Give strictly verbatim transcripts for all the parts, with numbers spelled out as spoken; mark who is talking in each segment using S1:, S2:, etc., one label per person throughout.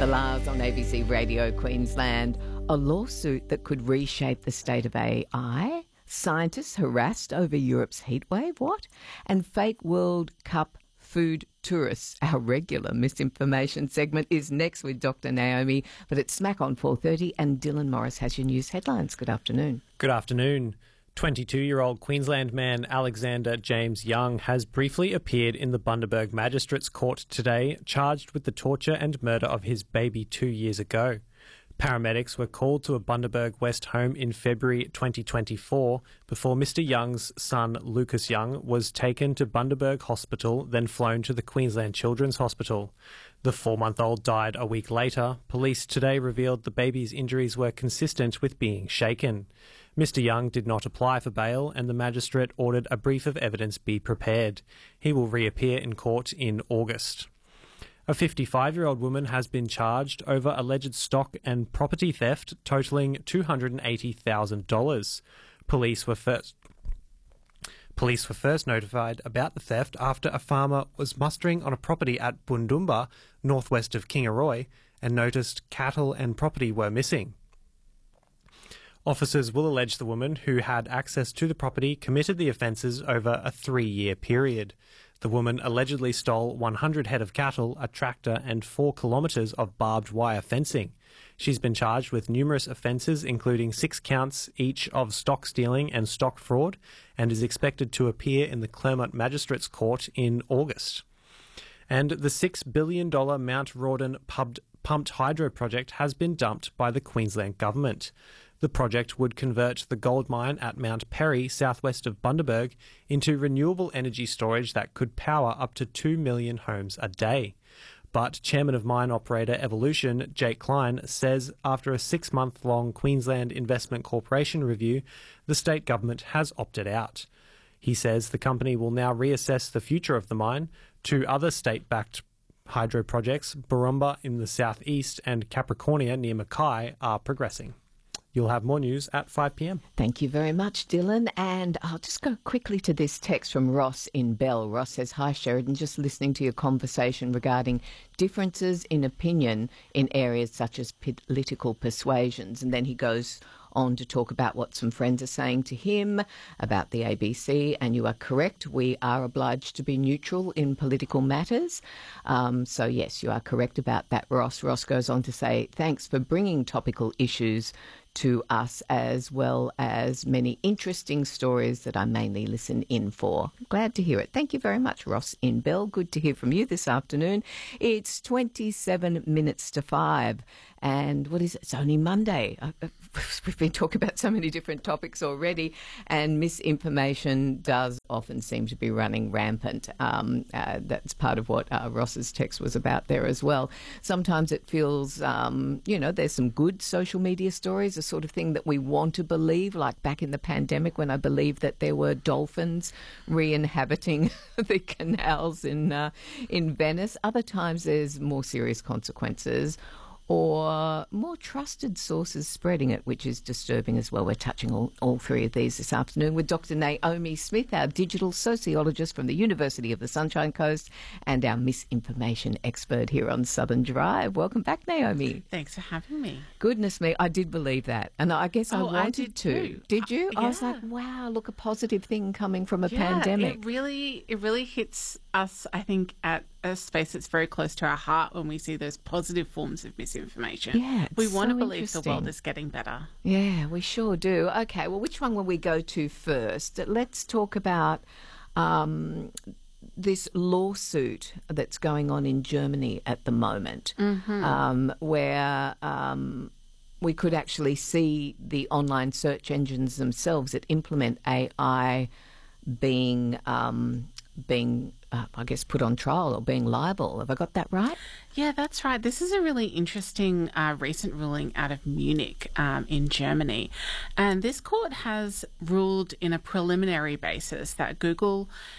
S1: The Lars on A B C Radio Queensland. A lawsuit that could reshape the state of A I. Scientists harassed over Europe's heatwave. What? And fake World Cup food tourists. Our regular misinformation segment is next with Doctor Naomi, but it's smack on four thirty and Dylan Morris has your news headlines. Good afternoon.
S2: Good afternoon. twenty-two-year-old Queensland man Alexander James Young has briefly appeared in the Bundaberg Magistrates Court today, charged with the torture and murder of his baby two years ago. Paramedics were called to a Bundaberg West home in February twenty twenty-four before Mister Young's son, Lucas Young, was taken to Bundaberg Hospital, then flown to the Queensland Children's Hospital. The four-month-old died a week later. Police today revealed the baby's injuries were consistent with being shaken. Mister Young did not apply for bail, and the magistrate ordered a brief of evidence be prepared. He will reappear in court in August. A fifty-five-year-old woman has been charged over alleged stock and property theft totalling two hundred eighty thousand dollars. Police were first Police were first notified about the theft after a farmer was mustering on a property at Bundumba, northwest of Kingaroy, and noticed cattle and property were missing. Officers will allege the woman, who had access to the property, committed the offences over a three-year period. The woman allegedly stole one hundred head of cattle, a tractor and four kilometres of barbed wire fencing. She's been charged with numerous offences, including six counts each of stock stealing and stock fraud, and is expected to appear in the Claremont Magistrates Court in August. And the six billion dollars Mount Rawdon pumped, pumped hydro project has been dumped by the Queensland Government. The project would convert the gold mine at Mount Perry, southwest of Bundaberg, into renewable energy storage that could power up to two million homes a day. But Chairman of Mine Operator Evolution, Jake Klein, says after a six-month-long Queensland Investment Corporation review, the state government has opted out. He says the company will now reassess the future of the mine. Two other state-backed hydro projects, Borumba in the southeast and Capricornia near Mackay, are progressing. You'll have more news at five p m.
S1: Thank you very much, Dylan. And I'll just go quickly to this text from Ross in Bell. Ross says, "Hi, Sheridan, just listening to your conversation regarding differences in opinion in areas such as political persuasions." And then he goes on to talk about what some friends are saying to him about the A B C. And you are correct, we are obliged to be neutral in political matters. Um, so, yes, you are correct about that, Ross. Ross goes on to say, "Thanks for bringing topical issues to us, as well as many interesting stories that I mainly listen in for." Glad to hear it. Thank you very much, Ross in Bell. Good to hear from you this afternoon. It's twenty-seven minutes to five. And what is it? It's only Monday. We've been talking about so many different topics already, and misinformation does often seem to be running rampant. Um, uh, that's part of what uh, Ross's text was about there as well. Sometimes it feels, um, you know, there's some good social media stories, the sort of thing that we want to believe, like back in the pandemic when I believed that there were dolphins re-inhabiting the canals in uh, in Venice. Other times there's more serious consequences, or more trusted sources spreading it, which is disturbing as well. We're touching all, all three of these this afternoon with Doctor Naomi Smith, our digital sociologist from the University of the Sunshine Coast, and our misinformation expert here on Southern Drive. Welcome back, Naomi.
S3: Thanks for having me.
S1: Goodness me, I did believe that. And I guess I
S3: Oh, I
S1: wanted
S3: did
S1: to.
S3: too.
S1: Did you?
S3: Uh,
S1: I was
S3: yeah.
S1: like, wow, look, a positive thing coming from a
S3: Yeah,
S1: pandemic.
S3: it really, it really hits us, I think, at a space that's very close to our heart when we see those positive forms of misinformation.
S1: Yeah, it's
S3: we want
S1: so
S3: to believe the world
S1: interesting.
S3: is getting better.
S1: Yeah, we sure do. Okay, well, which one will we go to first? Let's talk about um, this lawsuit that's going on in Germany at the moment,
S3: Mm-hmm.
S1: um, where um, we could actually see the online search engines themselves that implement A I being um, being, uh, I guess, put on trial or being liable. Have I got that right?
S3: Yeah, that's right. This is a really interesting uh, recent ruling out of Munich um, in Germany. And this court has ruled in a preliminary basis that Google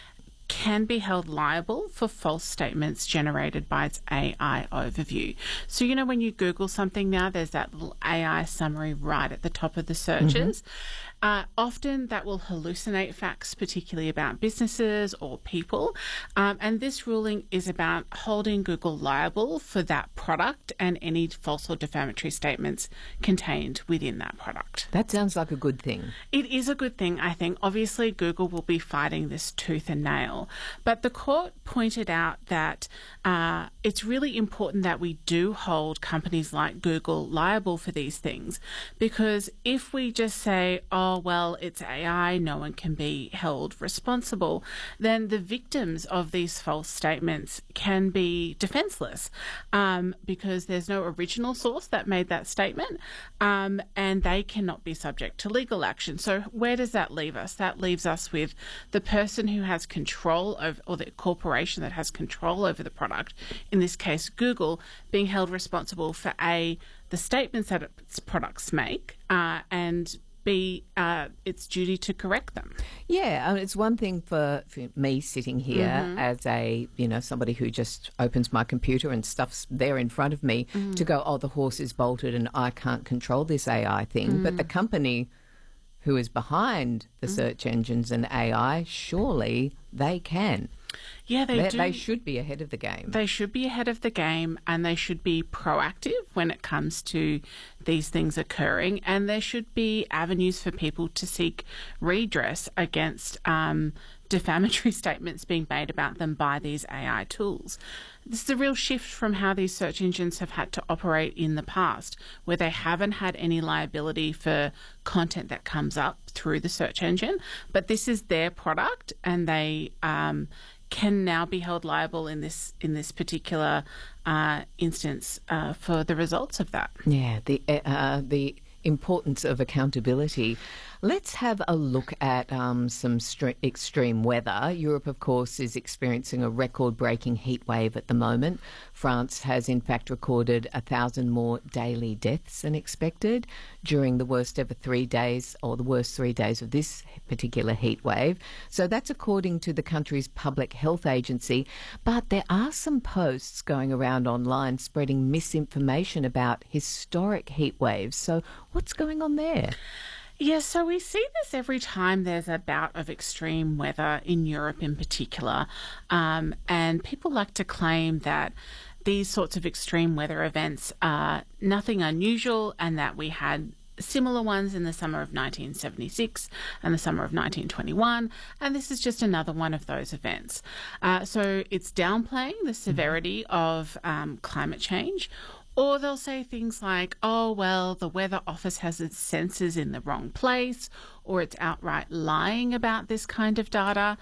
S3: can be held liable for false statements generated by its A I overview. So, you know, when you Google something now, there's that little A I summary right at the top of the searches. Mm-hmm. Uh, often that will hallucinate facts, particularly about businesses or people. Um, and this ruling is about holding Google liable for that product and any false or defamatory statements contained within that product.
S1: That sounds like a good thing.
S3: It is a good thing, I think. Obviously, Google will be fighting this tooth and nail. But the court pointed out that uh, it's really important that we do hold companies like Google liable for these things, because if we just say, oh, well, it's A I, no one can be held responsible, then the victims of these false statements can be defenseless um, because there's no original source that made that statement, um, and they cannot be subject to legal action. So where does that leave us? That leaves us with the person who has control over, or the corporation that has control over the product, in this case Google, being held responsible for A, the statements that its products make, uh, and B, uh, its duty to correct them.
S1: Yeah, I mean, it's one thing for, for me sitting here mm-hmm. as a, you know, somebody who just opens my computer and stuff's there in front of me mm. to go, oh, the horse is bolted and I can't control this A I thing. Mm. But the company who is behind the mm. search engines and A I, surely they can.
S3: Yeah, they
S1: They're,
S3: do.
S1: They should be ahead of the game.
S3: They should be ahead of the game, and they should be proactive when it comes to these things occurring, and there should be avenues for people to seek redress against um, defamatory statements being made about them by these A I tools. This is a real shift from how these search engines have had to operate in the past, where they haven't had any liability for content that comes up through the search engine, but this is their product, and they um, can now be held liable in this in this particular uh, instance uh, for the results of that.
S1: Yeah, the uh, the importance of accountability. Let's have a look at um, some stre- extreme weather. Europe, of course, is experiencing a record-breaking heat wave at the moment. France has, in fact, recorded a thousand more daily deaths than expected during the worst ever three days, or the worst three days of this particular heat wave. So that's according to the country's public health agency. But there are some posts going around online spreading misinformation about historic heat waves. So what's going on there?
S3: Yes, so we see this every time there's a bout of extreme weather in Europe in particular, um, and people like to claim that these sorts of extreme weather events are nothing unusual and that we had similar ones in the summer of nineteen seventy-six and the summer of nineteen twenty-one, and this is just another one of those events. Uh, so it's downplaying the severity of um, climate change. Or they'll say things like, oh, well, the Weather Office has its sensors in the wrong place, or it's outright lying about this kind of data.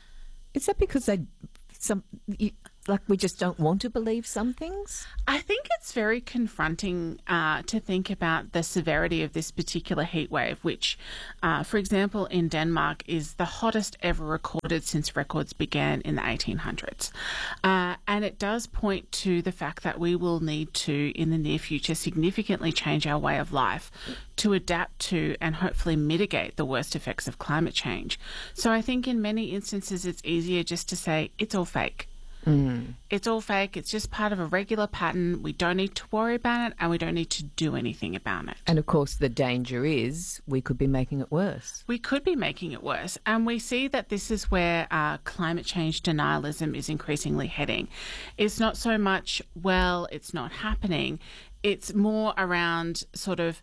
S1: Is that because they, some, you, like we just don't want to believe some things?
S3: I think it's very confronting uh, to think about the severity of this particular heat wave, which, uh, for example, in Denmark is the hottest ever recorded since records began in the eighteen hundreds. Uh, and it does point to the fact that we will need to, in the near future, significantly change our way of life to adapt to and hopefully mitigate the worst effects of climate change. So I think in many instances it's easier just to say it's all fake. Mm. It's all fake. It's just part of a regular pattern. We don't need to worry about it, and we don't need to do anything about it.
S1: And of course, the danger is we could be making it worse.
S3: We could be making it worse. And we see that this is where uh, climate change denialism is increasingly heading. It's not so much, well, it's not happening. It's more around sort of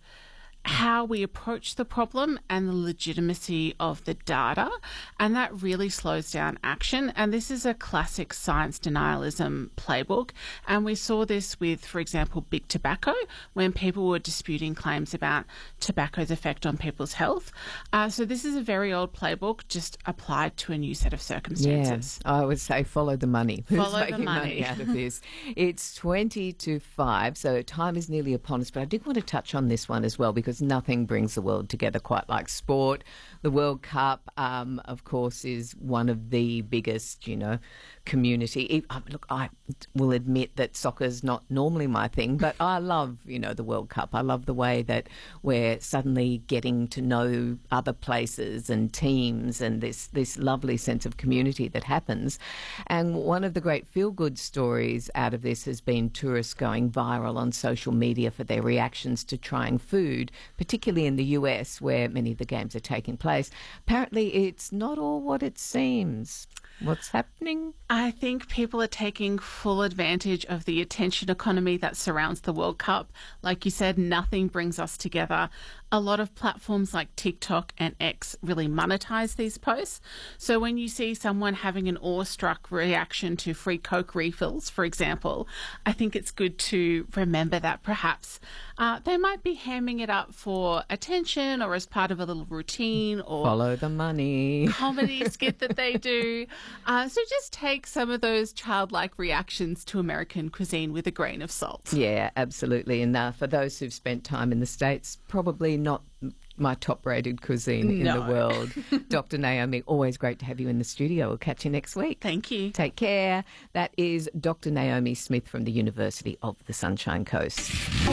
S3: how we approach the problem and the legitimacy of the data, and that really slows down action. And this is a classic science denialism playbook, and we saw this with, for example, big tobacco, when people were disputing claims about tobacco's effect on people's health. Uh, so this is a very old playbook, just applied to a new set of circumstances.
S1: Yeah, I would say follow the money. Who's
S3: follow
S1: making
S3: the money.
S1: money out of this? It's twenty to five, so time is nearly upon us, but I did want to touch on this one as well, because because nothing brings the world together quite like sport. The World Cup, um, of course, is one of the biggest, you know, community. Look, I will admit that soccer's not normally my thing, but I love, you know, the World Cup. I love the way that we're suddenly getting to know other places and teams and this, this lovely sense of community that happens. And one of the great feel-good stories out of this has been tourists going viral on social media for their reactions to trying food, particularly in the U S where many of the games are taking place. Apparently, it's not all what it seems. What's happening?
S3: I think people are taking full advantage of the attention economy that surrounds the World Cup. Like you said, nothing brings us together. A lot of platforms like TikTok and X really monetize these posts. So when you see someone having an awestruck reaction to free Coke refills, for example, I think it's good to remember that perhaps uh, they might be hamming it up for attention or as part of a little routine or
S1: follow the money
S3: comedy skit that they do. Uh, so just take some of those childlike reactions to American cuisine with a grain of salt.
S1: Yeah, absolutely. And uh, for those who've spent time in the States, probably not my top-rated cuisine
S3: No.
S1: in the world. Doctor Naomi, always great to have you in the studio. We'll catch you next week.
S3: Thank you.
S1: Take care. That is Doctor Naomi Smith from the University of the Sunshine Coast.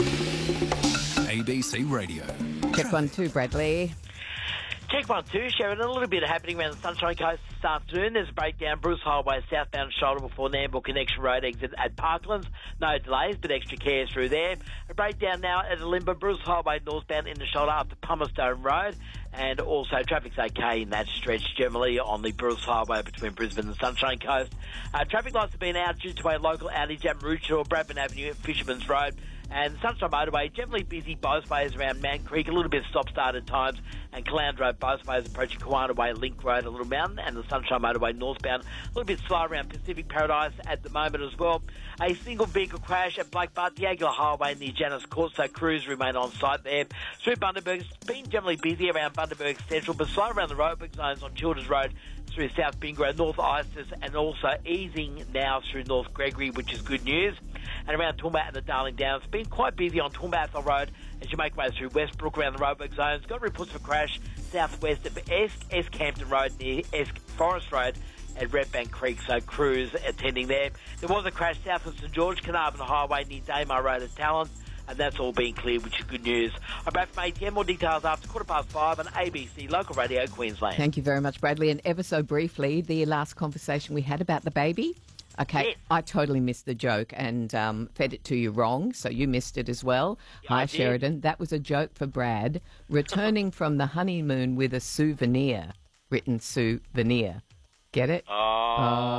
S4: A B C Radio.
S1: Check one, two, Bradley.
S5: Check one, two, Sheridan. A little bit happening around the Sunshine Coast this afternoon. There's a breakdown, Bruce Highway, southbound shoulder before Nambour Connection Road exit at Parklands. No delays, but extra care through there. A breakdown now at Alimba, Bruce Highway, northbound in the shoulder up to Palmerstone Road. And also traffic's okay in that stretch generally on the Bruce Highway between Brisbane and Sunshine Coast. Uh, traffic lights have been out due to a local outage at Maroochydore, Bradman Avenue, Fisherman's Road. And Sunshine Motorway, generally busy both ways around Man Creek, a little bit of stop-start at times, and Caloundra Road both ways approaching Kiwana Way, Link Road, a little mountain, and the Sunshine Motorway northbound, a little bit slow around Pacific Paradise at the moment as well. A single vehicle crash at Blake Butt, the Aguilar Highway near Janice Court, so crews remain on site there. Through Bundaberg, it's been generally busy around Bundaberg Central, but slow around the roadwork zones on Childers Road, through South Bingra, North Isis, and also easing now through North Gregory, which is good news. And around Toowoomba and the Darling Downs, it's been quite busy on Toowoomba Athol Road as you make way through Westbrook around the roadwork zones. Got reports of a crash southwest of Esk, Esk Hampton Road near Esk Forest Road at Redbank Creek, so crews attending there. There was a crash south of St George, Carnarvon Highway near Daymar Road at Talon, and that's all being cleared, which is good news. I'm back from A T M. More details after quarter past five on A B C Local Radio Queensland.
S1: Thank you very much, Bradley. And ever so briefly, the last conversation we had about the baby. Okay,
S5: Yes.
S1: I totally missed the joke and um, fed it to you wrong, so you missed it as well.
S5: Yeah,
S1: Hi,
S5: I did.
S1: Sheridan. That was a joke for Brad. Returning from the honeymoon with a souvenir, written souvenir. Get it?
S5: Oh,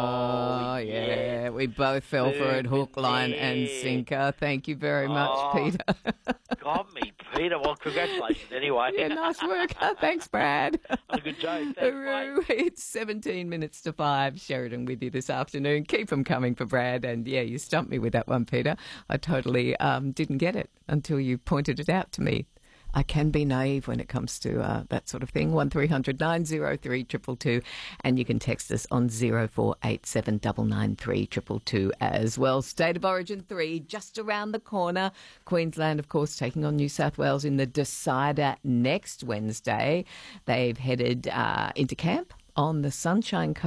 S1: Oh, yeah. We both fell for it, hook, line and
S5: Souvenir.
S1: sinker. Thank you very much,
S5: Oh.
S1: Peter.
S5: got me, Peter. Well, congratulations anyway.
S1: Yeah, nice work. Thanks, Brad.
S5: On a good joke. Thanks,
S1: Hooroo.
S5: mate.
S1: It's seventeen minutes to five. Sheridan with you this afternoon. Keep them coming for Brad. And yeah, you stumped me with that one, Peter. I totally um, didn't get it until you pointed it out to me. I can be naive when it comes to uh, that sort of thing. one three hundred nine oh three two two two. And you can text us on zero four eight seven nine nine three two two two as well. State of Origin three, just around the corner. Queensland, of course, taking on New South Wales in the decider next Wednesday. They've headed uh, into camp on the Sunshine Coast.